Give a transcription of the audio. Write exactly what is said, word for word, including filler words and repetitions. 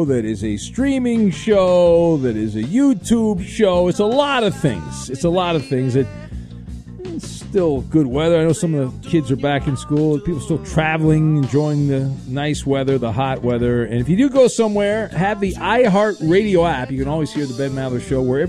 show, that is a streaming show, that is a YouTube show. It's a lot of things. It's a lot of things. It, it's still good weather. I know some of the kids are back in school. People still traveling, enjoying the nice weather, the hot weather. And if you do go somewhere, have the iHeartRadio app. You can always hear the Ben Maller Show wherever